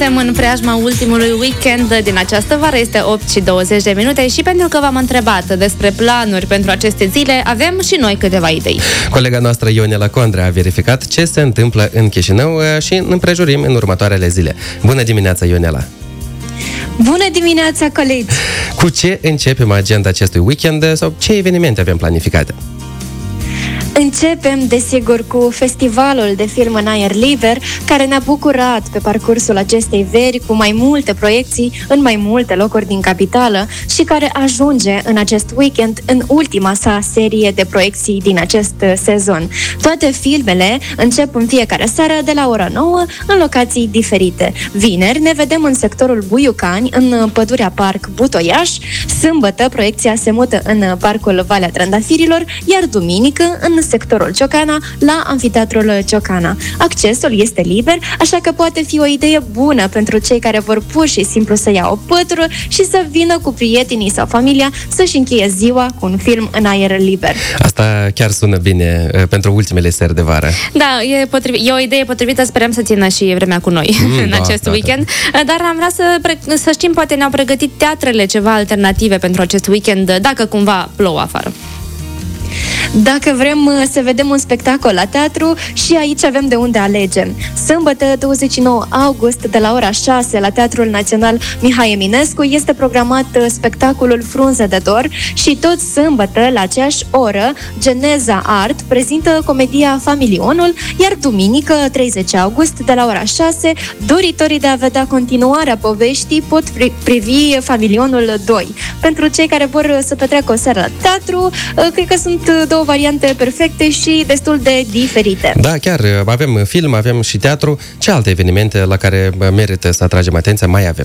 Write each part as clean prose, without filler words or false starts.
Suntem în preajma ultimului weekend din această vară, este 8:20 și pentru că v-am întrebat despre planuri pentru aceste zile, avem și noi câteva idei. Colega noastră Ionela Condrea a verificat ce se întâmplă în Chișinău și în împrejurim în următoarele zile. Bună dimineața, Ionela! Bună dimineața, colegi! Cu ce începem agenda acestui weekend sau ce evenimente avem planificate? Începem, desigur, cu festivalul de film în aer liber, care ne-a bucurat pe parcursul acestei veri cu mai multe proiecții în mai multe locuri din capitală și care ajunge în acest weekend în ultima sa serie de proiecții din acest sezon. Toate filmele încep în fiecare seară de la ora 9 în locații diferite. Vineri ne vedem în sectorul Buiucani, în pădurea Parc Butoiaș. Sâmbătă proiecția se mută în Parcul Valea Trandafirilor, iar duminică în sectorul Ciocana, la Amfiteatrul Ciocana. Accesul este liber, așa că poate fi o idee bună pentru cei care vor pur și simplu să ia o pătură și să vină cu prietenii sau familia să-și încheie ziua cu un film în aer liber. Asta chiar sună bine pentru ultimele seri de vară. Da, e o idee potrivită, sperăm să țină și vremea cu noi în acest weekend. Dar am vrea să știm, poate ne-au pregătit teatrele ceva alternative pentru acest weekend, dacă cumva plouă afară. Dacă vrem să vedem un spectacol la teatru, și aici avem de unde alegem. Sâmbătă, 29 august, de la ora 6, la Teatrul Național Mihai Eminescu, este programat spectacolul Frunze de Dor și tot sâmbătă, la aceeași oră, Geneza Art prezintă comedia Familionul, iar duminică, 30 august, de la ora 6, doritorii de a vedea continuarea poveștii pot privi Familionul 2. Pentru cei care vor să petreacă o seară la teatru, cred că sunt două variante perfecte și destul de diferite. Da, chiar avem film, avem și teatru. Ce alte evenimente la care merită să atragem atenția mai avem?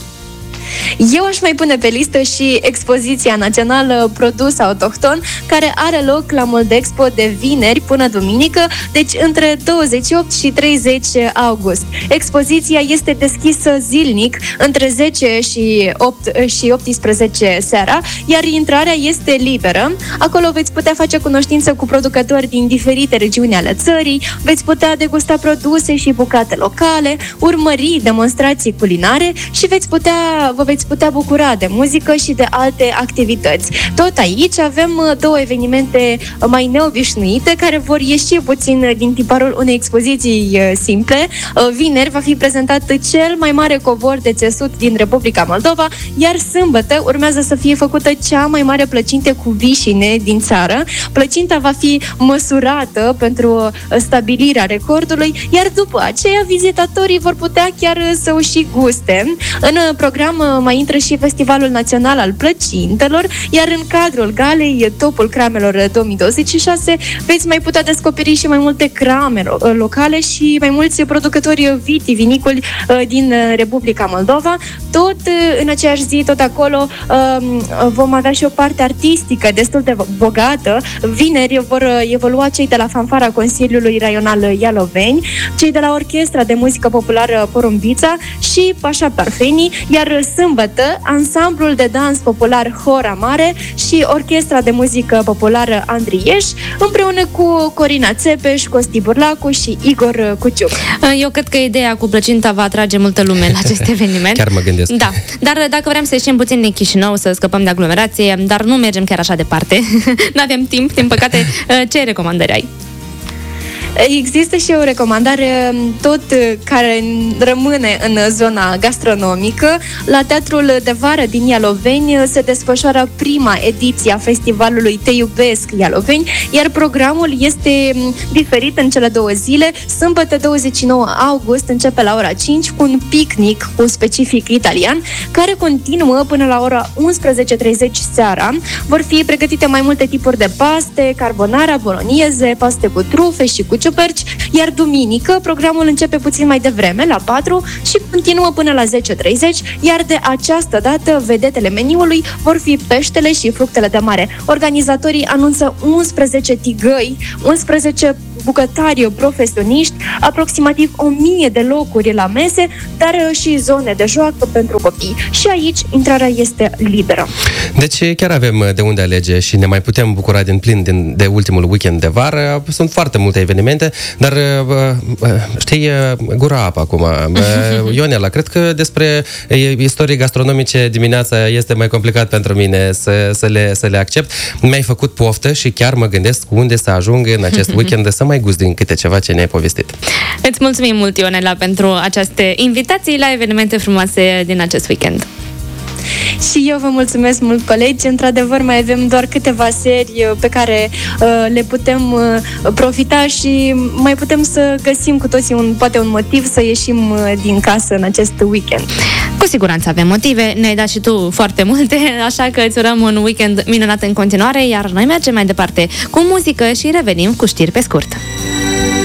Eu aș mai pune pe listă și expoziția națională Produs Autohton, care are loc la Moldexpo de vineri până duminică, deci între 28 și 30 august. Expoziția este deschisă zilnic între 10 și 18 seara, iar intrarea este liberă. Acolo veți putea face cunoștință cu producători din diferite regiuni ale țării, veți putea degusta produse și bucate locale, urmări demonstrații culinare și vă veți putea bucura de muzică și de alte activități. Tot aici avem două evenimente mai neobișnuite care vor ieși puțin din tiparul unei expoziții simple. Vineri va fi prezentat cel mai mare covor de țesut din Republica Moldova, iar sâmbătă urmează să fie făcută cea mai mare plăcinte cu vișine din țară. Plăcinta va fi măsurată pentru stabilirea recordului, iar după aceea vizitatorii vor putea chiar să o și guste. În program mai intră și Festivalul Național al Plăcintelor, iar în cadrul galei Topul Cramelor 2026 veți mai putea descoperi și mai multe crame locale și mai mulți producători vitivinicoli din Republica Moldova. Tot în aceeași zi, tot acolo, vom avea și o parte artistică destul de bogată. Vineri vor evolua cei de la Fanfara Consiliului Raional Ialoveni, cei de la Orchestra de Muzică Populară Porumbița și Pașa Parfenii, iar sâmbătă, ansamblul de dans popular Hora Mare și Orchestra de Muzică Populară Andrieș, împreună cu Corina Țepeș, Costi Burlacu și Igor Cuciuc. Eu cred că ideea cu plăcinta va atrage multă lume la acest eveniment. Chiar mă gândesc. Da, dar dacă vrem să ieșim puțin din Chișinău, să scăpăm de aglomerație, dar nu mergem chiar așa departe, n-avem timp, din păcate, ce recomandări ai? Există și o recomandare tot care rămâne în zona gastronomică. La Teatrul de Vară din Ialoveni se desfășoară prima ediție a festivalului Te Iubesc Ialoveni, iar programul este diferit în cele două zile. Sâmbătă 29 august începe la ora 5 cu un picnic cu specific italian, care continuă până la ora 11:30 seara. Vor fi pregătite mai multe tipuri de paste, carbonara, bolognese, paste cu trufe și cu ciuperci, iar duminică programul începe puțin mai devreme, la 4, și continuă până la 10:30, iar de această dată vedetele meniului vor fi peștele și fructele de mare. Organizatorii anunță 11 tigăi, 11 bucătari profesioniști, aproximativ 1000 de locuri la mese, dar și zone de joacă pentru copii. Și aici intrarea este liberă. Deci chiar avem de unde alege și ne mai putem bucura din plin de ultimul weekend de vară. Sunt foarte multe evenimente, dar știi, gura apă acum. Ionela, cred că despre istorii gastronomice dimineața este mai complicat pentru mine să le accept. Mi-ai făcut poftă și chiar mă gândesc unde să ajung în acest weekend să mai gust din câte ceva ce ne-ai povestit. Îți mulțumim mult, Ionela, pentru aceste invitații la evenimente frumoase din acest weekend. Și eu vă mulțumesc mult, colegi. Într-adevăr, mai avem doar câteva serii pe care le putem profita și mai putem să găsim cu toții poate un motiv să ieșim din casă în acest weekend. Cu siguranță avem motive, ne-ai dat și tu foarte multe, așa că îți urăm un weekend minunat în continuare, iar noi mergem mai departe cu muzică și revenim cu știri pe scurt.